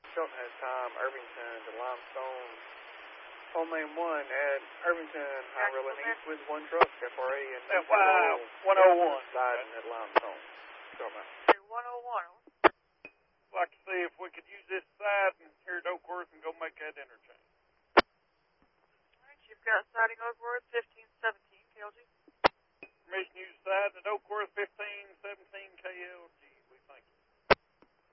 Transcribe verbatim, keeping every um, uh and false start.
Shelton has time, Irvington to Limestone. On main one at Irvington, high rolling east with one truck, F R A and F Y one oh one. Siding at Limestone. Start my. one oh one. I'd like to see if we could use this side and here at Oakworth and go make that interchange. All right, you've got siding Oakworth, fifteen seventeen, K L G. Permission to use side at Oakworth, fifteen seventeen, K L G.